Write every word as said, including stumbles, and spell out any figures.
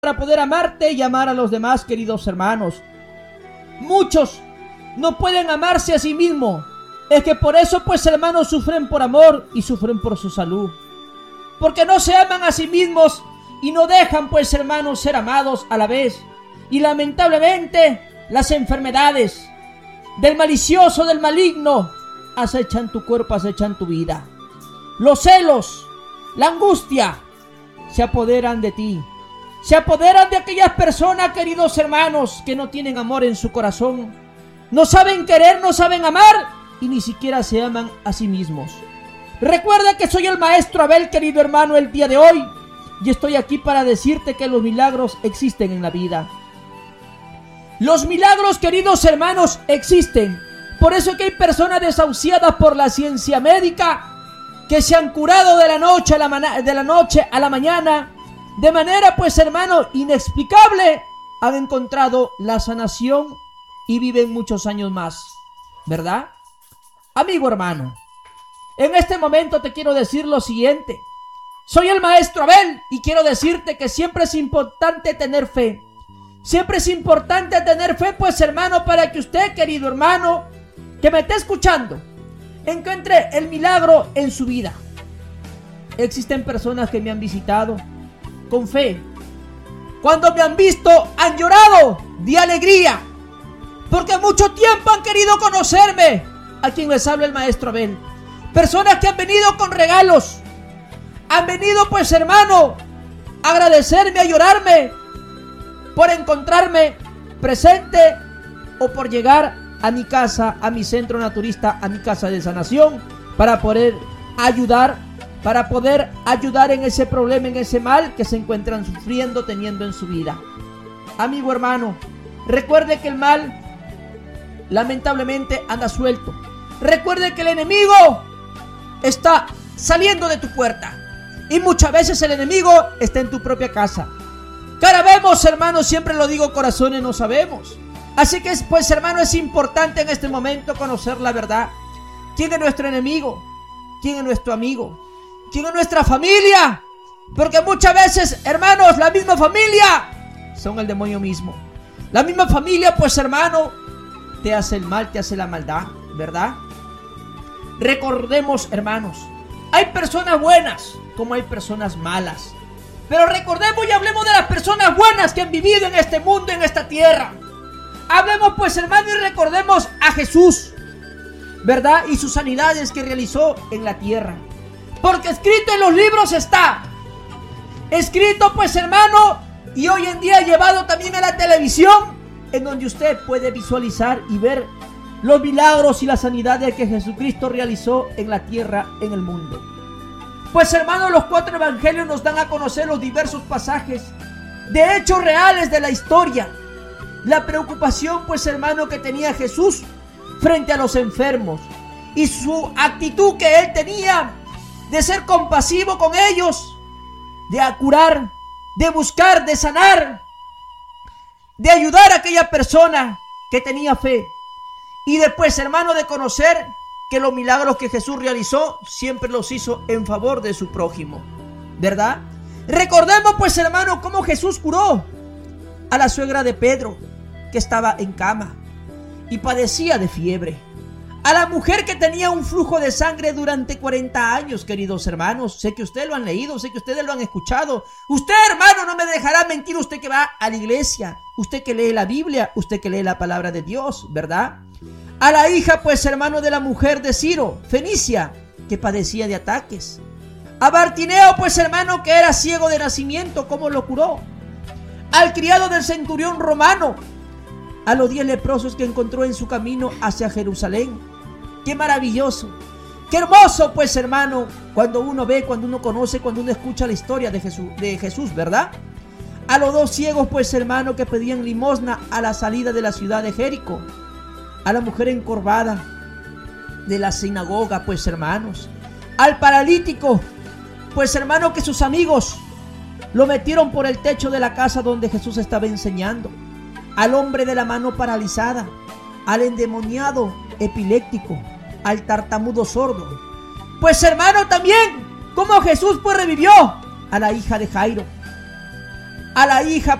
para poder amarte y amar a los demás, queridos hermanos. Muchos no pueden amarse a sí mismos. Es que por eso, pues, hermanos, sufren por amor y sufren por su salud. Porque no se aman a sí mismos y no dejan, pues, hermanos, ser amados a la vez. Y lamentablemente, las enfermedades del malicioso, del maligno, acechan tu cuerpo, acechan tu vida. Los celos, la angustia, se apoderan de ti. Se apoderan de aquellas personas, queridos hermanos, que no tienen amor en su corazón. No saben querer, no saben amar y ni siquiera se aman a sí mismos. Recuerda que soy el maestro Abel, querido hermano, el día de hoy. Y estoy aquí para decirte que los milagros existen en la vida. Los milagros, queridos hermanos, existen. Por eso que hay personas desahuciadas por la ciencia médica que se han curado de la noche a la, ma- de la, noche a la mañana. De manera, pues, hermano, inexplicable, han encontrado la sanación y viven muchos años más, ¿verdad? Amigo hermano, en este momento te quiero decir lo siguiente. Soy el maestro Abel y quiero decirte que siempre es importante tener fe. Siempre es importante tener fe, pues, hermano, para que usted, querido hermano, que me esté escuchando, encuentre el milagro en su vida. Existen personas que me han visitado con fe. Cuando me han visto, han llorado de alegría, porque mucho tiempo han querido conocerme. A quien les habla el maestro Abel. Personas que han venido con regalos, han venido, pues, hermano, a agradecerme, a llorarme por encontrarme presente o por llegar a mi casa, a mi centro naturista, a mi casa de sanación, para poder ayudar, para poder ayudar en ese problema, en ese mal que se encuentran sufriendo, teniendo en su vida. Amigo hermano, recuerde que el mal lamentablemente anda suelto. Recuerde que el enemigo está saliendo de tu puerta y muchas veces el enemigo está en tu propia casa. Cara vemos, hermanos, siempre lo digo, corazones no sabemos. Así que, pues, hermano, es importante en este momento conocer la verdad. ¿Quién es nuestro enemigo? ¿Quién es nuestro amigo? ¿Quién es nuestra familia? Porque muchas veces, hermanos, la misma familia son el demonio mismo. La misma familia, pues, hermano, te hace el mal, te hace la maldad, ¿verdad? Recordemos, hermanos, hay personas buenas como hay personas malas. Pero recordemos y hablemos de las personas buenas que han vivido en este mundo, en esta tierra. Hablemos, pues, hermano, y recordemos a Jesús, ¿verdad? Y sus sanidades que realizó en la tierra. Porque escrito en los libros está. Escrito, pues, hermano, y hoy en día llevado también a la televisión, en donde usted puede visualizar y ver los milagros y las sanidades que Jesucristo realizó en la tierra, en el mundo. Pues, hermano, los cuatro evangelios nos dan a conocer los diversos pasajes de hechos reales de la historia. La preocupación, pues, hermano, que tenía Jesús frente a los enfermos y su actitud que él tenía de ser compasivo con ellos, de curar, de buscar, de sanar, de ayudar a aquella persona que tenía fe. Y después, hermano, de conocer que los milagros que Jesús realizó siempre los hizo en favor de su prójimo, ¿verdad? Recordemos, pues, hermano, cómo Jesús curó a la suegra de Pedro, que estaba en cama y padecía de fiebre. A la mujer que tenía un flujo de sangre durante cuarenta años, queridos hermanos. Sé que ustedes lo han leído, sé que ustedes lo han escuchado. Usted, hermano, no me dejará mentir, usted que va a la iglesia, usted que lee la Biblia, usted que lee la palabra de Dios, ¿verdad? A la hija, pues, hermano, de la mujer de Ciro, Fenicia, que padecía de ataques. A Bartimeo, pues, hermano, que era ciego de nacimiento, ¿cómo lo curó? Al criado del centurión romano. A los diez leprosos que encontró en su camino hacia Jerusalén. ¡Qué maravilloso! ¡Qué hermoso, pues, hermano! Cuando uno ve, cuando uno conoce, cuando uno escucha la historia de Jesús, de Jesús, ¿verdad? A los dos ciegos, pues, hermano, que pedían limosna a la salida de la ciudad de Jericó. A la mujer encorvada de la sinagoga, pues, hermanos. Al paralítico, pues, hermano, que sus amigos lo metieron por el techo de la casa donde Jesús estaba enseñando. Al hombre de la mano paralizada, al endemoniado epiléptico, al tartamudo sordo. Pues, hermano, también como Jesús, pues, revivió a la hija de Jairo. a la hija